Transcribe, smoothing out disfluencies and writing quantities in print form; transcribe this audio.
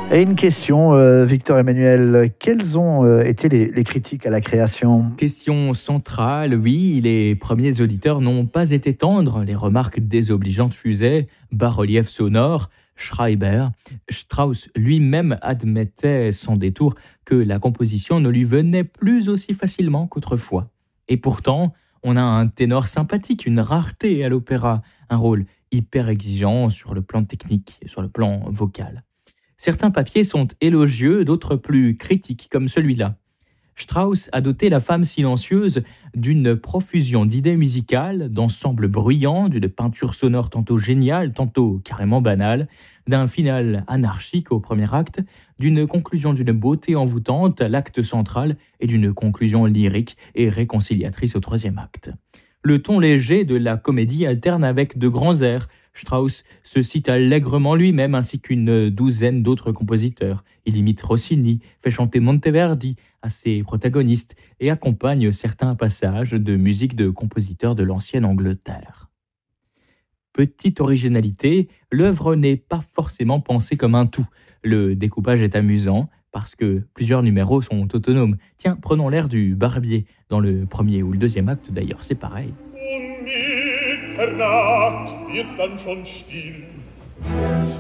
Et une question, Victor Emmanuel, quelles ont été les critiques à la création? Question centrale, oui, les premiers auditeurs n'ont pas été tendres, les remarques désobligeantes fusaient, bas-relief sonore, Schreiber. Strauss lui-même admettait sans détour que la composition ne lui venait plus aussi facilement qu'autrefois. Et pourtant, on a un ténor sympathique, une rareté à l'opéra, un rôle hyper exigeant sur le plan technique et sur le plan vocal. Certains papiers sont élogieux, d'autres plus critiques, comme celui-là. Strauss a doté la femme silencieuse d'une profusion d'idées musicales, d'ensembles bruyants, d'une peinture sonore tantôt géniale, tantôt carrément banale, d'un final anarchique au premier acte, d'une conclusion d'une beauté envoûtante à l'acte central et d'une conclusion lyrique et réconciliatrice au troisième acte. Le ton léger de la comédie alterne avec de grands airs. Strauss se cite allègrement lui-même ainsi qu'une douzaine d'autres compositeurs. Il imite Rossini, fait chanter Monteverdi à ses protagonistes et accompagne certains passages de musique de compositeurs de l'ancienne Angleterre. Petite originalité, l'œuvre n'est pas forcément pensée comme un tout. Le découpage est amusant parce que plusieurs numéros sont autonomes. Tiens, prenons l'air du Barbier. Dans le premier ou le deuxième acte d'ailleurs, c'est pareil. Um Mitternacht wird dann schon still.